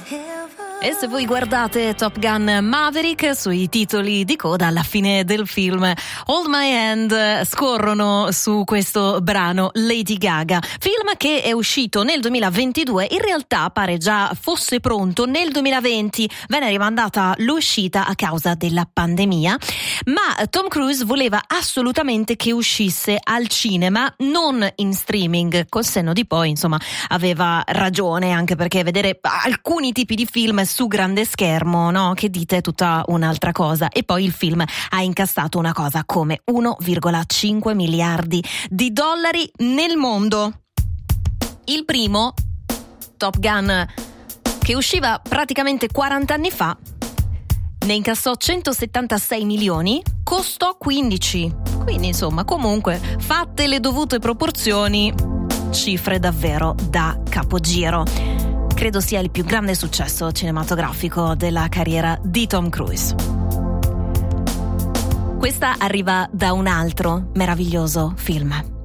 E se voi guardate Top Gun Maverick, sui titoli di coda alla fine del film Hold My Hand scorrono su questo brano Lady Gaga, film che è uscito nel 2022, in realtà pare già fosse pronto nel 2020, venne rimandata l'uscita a causa della pandemia, ma Tom Cruise voleva assolutamente che uscisse al cinema, non in streaming. Col senno di poi, insomma, aveva ragione, anche perché vedere alcuni tipi di film su grande schermo, no? Che dite, è tutta un'altra cosa. E poi il film ha incassato una cosa come 1,5 miliardi di dollari nel mondo. Il primo, Top Gun, che usciva praticamente 40 anni fa, ne incassò 176 milioni, costò 15. Quindi insomma, comunque, fatte le dovute proporzioni, cifre davvero da capogiro. Credo sia il più grande successo cinematografico della carriera di Tom Cruise. Questa arriva da un altro meraviglioso film.